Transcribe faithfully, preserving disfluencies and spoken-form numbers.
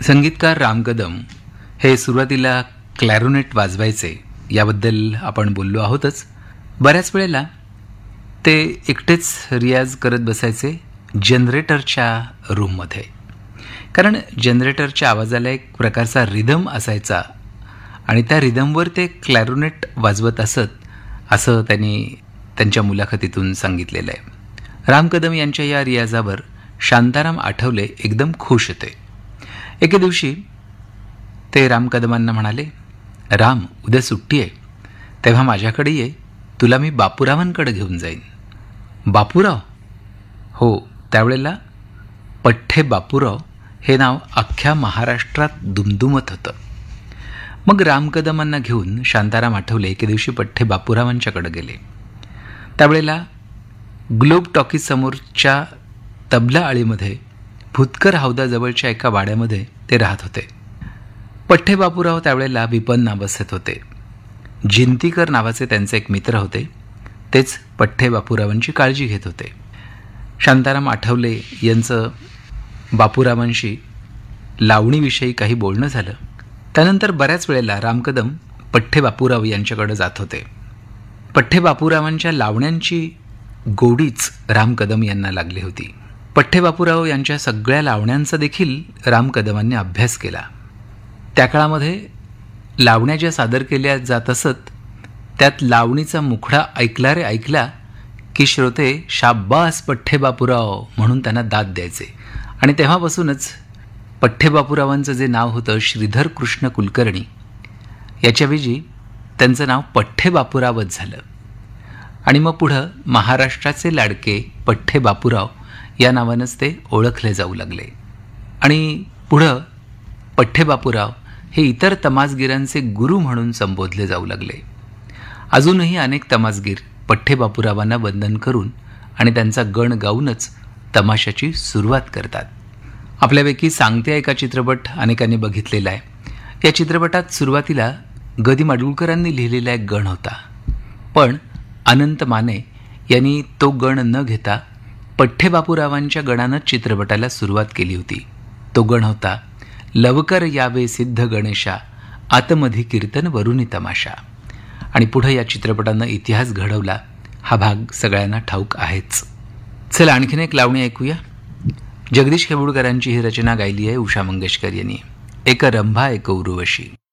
संगीतकार राम कदम हे सुरुवातीला क्लॅरोनेट वाजवायचे, याबद्दल आपण बोललो आहोतच. बऱ्याच वेळेला ते एकटेच रियाज करत बसायचे जनरेटरच्या रूममध्ये, कारण जनरेटरच्या आवाजाला एक प्रकारचा रिदम असायचा आणि त्या रिदमवर ते क्लॅरोनेट वाजवत असत, असं त्यांनी त्यांच्या मुलाखतीतून सांगितलेलं आहे. राम कदम यांच्या या रियाजावर शांताराम आठवले एकदम खुश होते. एके दिवशी ते राम कदमांना म्हणाले, राम, उद्या सुट्टी आहे, तेव्हा माझ्याकडे ये, तुला मी बापूरावांकडे घेऊन जाईन. बापूराव? हो, त्यावेळेला पठ्ठे बापूराव हे नाव अख्ख्या महाराष्ट्रात दुमदुमत होतं. मग राम कदमांना घेऊन शांताराम आठवले एके दिवशी पठ्ठे बापूरावांच्याकडे गेले. त्यावेळेला ग्लोब टॉकीज समोरच्या तबला आळीमध्ये भुतकर हौदाजवळच्या एका वाड्यामध्ये ते राहत होते. पठ्ठे बापूराव त्यावेळेला विपन्न अवस्थेत होते. जिंतीकर नावाचे त्यांचे एक मित्र होते, तेच पठ्ठे बापूरावांची काळजी घेत होते. शांताराम आठवले यांचं बापूरावांशी लावणीविषयी काही बोलणं झालं. त्यानंतर बऱ्याच वेळेला राम कदम पठ्ठे बापूराव यांच्याकडे जात होते. पठ्ठे बापूरावांच्या लावण्यांची गोडीच राम कदम यांना लागली होती. पठ्ठे बापूराव यांच्या सगळ्या लावण्यांचा देखील राम कदमांनी अभ्यास केला. त्या काळामध्ये लावण्या ज्या सादर केल्या जात असत, त्यात लावणीचा मुखडा ऐकला रे ऐकला की श्रोते शाब्बास पठ्ठे बापूराव म्हणून त्यांना दाद द्यायचे. आणि तेव्हापासूनच पठ्ठे बापूरावांचं जे नाव होतं श्रीधर कृष्ण कुलकर्णी, याच्याऐवजी त्यांचं नाव पठ्ठे बापूरावच झालं. आणि मग पुढं महाराष्ट्राचे लाडके पठ्ठे बापूराव या नावानंच ते ओळखले जाऊ लागले. आणि पुढं पठ्ठे बापूराव हे इतर तमासगीरांचे गुरु म्हणून संबोधले जाऊ लागले. अजूनही अनेक तमासगीर पठ्ठे बापूरावांना वंदन करून आणि त्यांचा गण गाऊनच तमाशाची सुरुवात करतात. आपल्यापैकी सांगते ऐका चित्रपट अनेकांनी बघितलेला आहे. या चित्रपटात सुरुवातीला ग दि माडगूळकरांनी लिहिलेला एक गण होता, पण अनंत माने यांनी तो गण न घेता पठ्ठे बापूरावांच्या गणानं चित्रपटाला सुरुवात केली होती. तो गण होता, लवकर यावे सिद्ध गणेशा, आतमधी कीर्तन वरुणी तमाशा. आणि पुढं या चित्रपटानं इतिहास घडवला, हा भाग सगळ्यांना ठाऊक आहेच. चला आणखीन एक लावणी ऐकूया. जगदीश खेबुडकरांची ही रचना गायली आहे उषा मंगेशकर यांनी. एक रंभा एक उर्वशी.